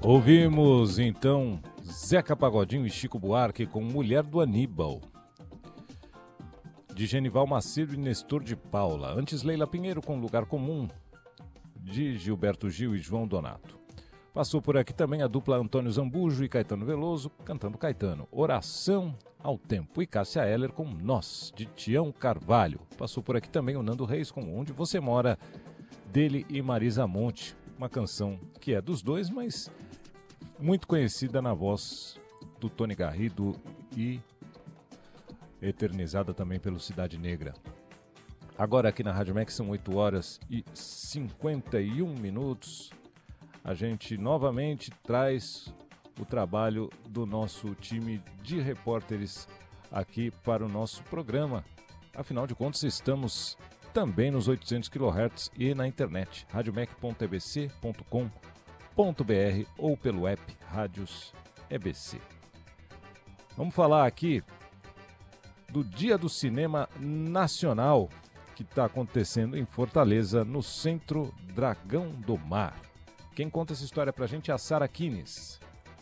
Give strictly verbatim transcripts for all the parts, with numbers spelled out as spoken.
Ouvimos então Zeca Pagodinho e Chico Buarque com Mulher do Aníbal, de Genival Macedo e Nestor de Paula. Antes, Leila Pinheiro com Lugar Comum, de Gilberto Gil e João Donato. Passou por aqui também a dupla Antônio Zambujo e Caetano Veloso, cantando Caetano, Oração ao Tempo, e Cássia Eller com Nós, de Tião Carvalho. Passou por aqui também o Nando Reis com Onde Você Mora, dele e Marisa Monte, uma canção que é dos dois, mas muito conhecida na voz do Tony Garrido e eternizada também pelo Cidade Negra. Agora aqui na Rádio Max são oito horas e cinquenta e um minutos. A gente novamente traz o trabalho do nosso time de repórteres aqui para o nosso programa. Afinal de contas, estamos também nos oitocentos quilohertz e na internet, radiomec ponto e b c ponto com ponto b r ou pelo app Rádios E B C. Vamos falar aqui do Dia do Cinema Nacional, que está acontecendo em Fortaleza, no Centro Dragão do Mar. Quem conta essa história pra gente é a Sara Kines.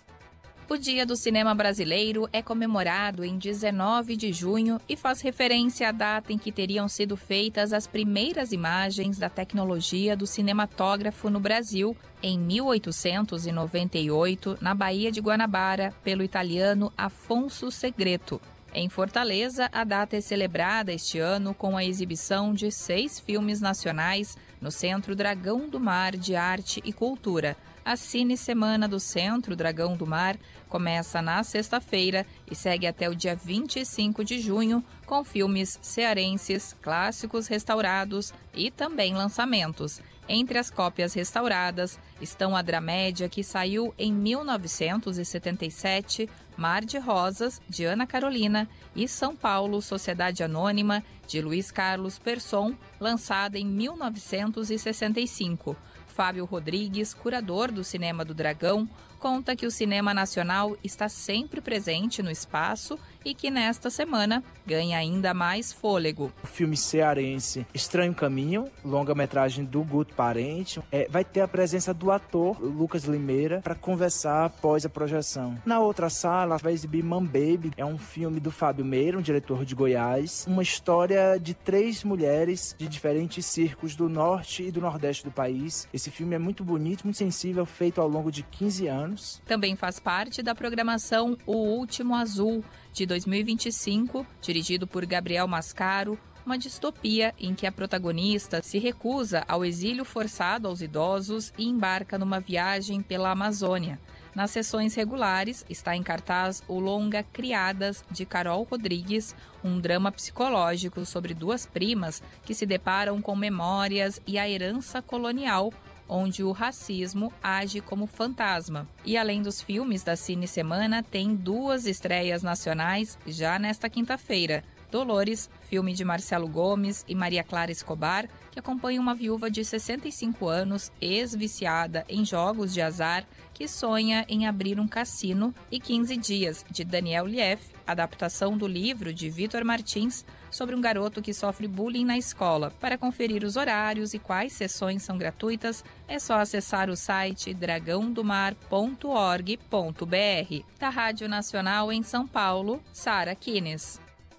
O Dia do Cinema Brasileiro é comemorado em dezenove de junho e faz referência à data em que teriam sido feitas as primeiras imagens da tecnologia do cinematógrafo no Brasil, em mil oitocentos e noventa e oito, na Baía de Guanabara, pelo italiano Afonso Segreto. Em Fortaleza, a data é celebrada este ano com a exibição de seis filmes nacionais no Centro Dragão do Mar de Arte e Cultura. A Cine Semana do Centro Dragão do Mar começa na sexta-feira e segue até o dia vinte e cinco de junho, com filmes cearenses, clássicos restaurados e também lançamentos. Entre as cópias restauradas estão a Dramédia, que saiu em mil novecentos e setenta e sete, Mar de Rosas, de Ana Carolina, e São Paulo, Sociedade Anônima, de Luiz Carlos Persson, lançada em mil novecentos e sessenta e cinco. Fábio Rodrigues, curador do Cinema do Dragão, conta que o cinema nacional está sempre presente no espaço e que nesta semana ganha ainda mais fôlego. O filme cearense Estranho Caminho, longa-metragem do Guto Parente, é, vai ter a presença do ator Lucas Limeira para conversar após a projeção. Na outra sala vai exibir Man Baby, é um filme do Fábio Meira, um diretor de Goiás, uma história de três mulheres de diferentes circos do norte e do nordeste do país. Esse filme é muito bonito, muito sensível, feito ao longo de quinze anos. Também faz parte da programação O Último Azul, de dois mil e vinte e cinco, dirigido por Gabriel Mascaro, uma distopia em que a protagonista se recusa ao exílio forçado aos idosos e embarca numa viagem pela Amazônia. Nas sessões regulares está em cartaz o longa Criadas, de Carol Rodrigues, um drama psicológico sobre duas primas que se deparam com memórias e a herança colonial, onde o racismo age como fantasma. E além dos filmes da Cine Semana, tem duas estreias nacionais já nesta quinta-feira. Dolores, filme de Marcelo Gomes e Maria Clara Escobar, que acompanha uma viúva de sessenta e cinco anos, ex-viciada em jogos de azar, que sonha em abrir um cassino, e quinze dias, de Daniel Lief, adaptação do livro de Vitor Martins, sobre um garoto que sofre bullying na escola. Para conferir os horários e quais sessões são gratuitas, é só acessar o site dragão do mar ponto org ponto b r. Da Rádio Nacional em São Paulo, Sara Kines.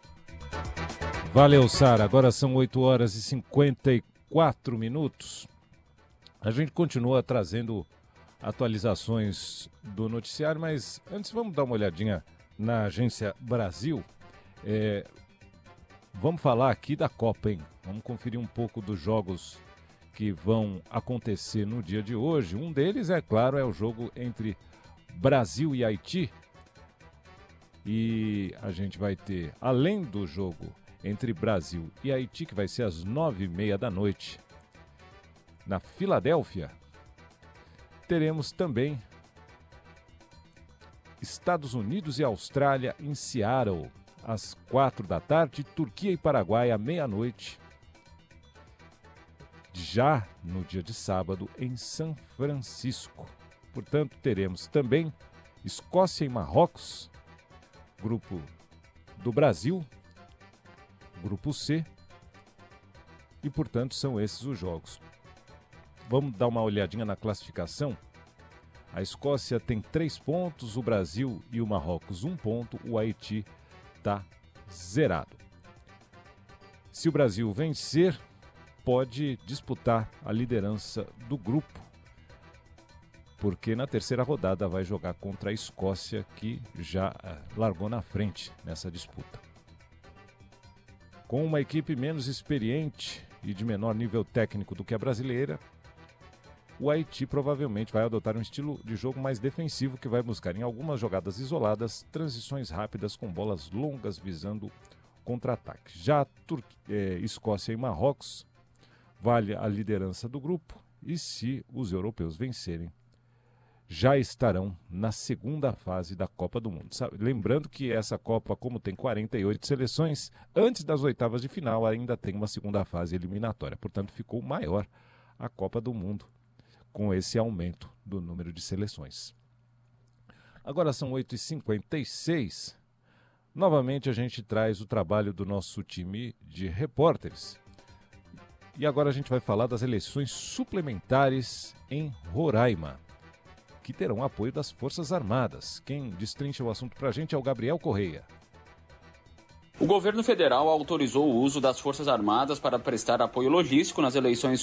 Valeu, Sara. Agora são oito horas e cinquenta e quatro minutos. A gente continua trazendo atualizações do noticiário, mas antes vamos dar uma olhadinha na Agência Brasil. É, vamos falar aqui da Copa, hein? Vamos conferir um pouco dos jogos que vão acontecer no dia de hoje. Um deles, é claro, é o jogo entre Brasil e Haiti. E a gente vai ter, além do jogo entre Brasil e Haiti, que vai ser às nove e meia da noite, na Filadélfia, teremos também Estados Unidos e Austrália em Seattle, às quatro da tarde, Turquia e Paraguai à meia-noite, já no dia de sábado em São Francisco. Portanto, teremos também Escócia e Marrocos, grupo do Brasil, grupo C, e portanto são esses os jogos. Vamos dar uma olhadinha na classificação. A Escócia tem três pontos, o Brasil e o Marrocos um ponto, o Haiti está zerado. Se o Brasil vencer, pode disputar a liderança do grupo, porque na terceira rodada vai jogar contra a Escócia, que já largou na frente nessa disputa. Com uma equipe menos experiente e de menor nível técnico do que a brasileira, o Haiti provavelmente vai adotar um estilo de jogo mais defensivo, que vai buscar em algumas jogadas isoladas transições rápidas com bolas longas visando contra-ataque. Já a Tur- eh, Escócia e Marrocos vale a liderança do grupo, e se os europeus vencerem, já estarão na segunda fase da Copa do Mundo. Sabe? Lembrando que essa Copa, como tem quarenta e oito seleções, antes das oitavas de final ainda tem uma segunda fase eliminatória. Portanto, ficou maior a Copa do Mundo com esse aumento do número de seleções. Agora são oito e cinquenta e seis. Novamente a gente traz o trabalho do nosso time de repórteres. E agora a gente vai falar das eleições suplementares em Roraima, que terão apoio das Forças Armadas. Quem destrincha o assunto para a gente é o Gabriel Correia. O governo federal autorizou o uso das Forças Armadas para prestar apoio logístico nas eleições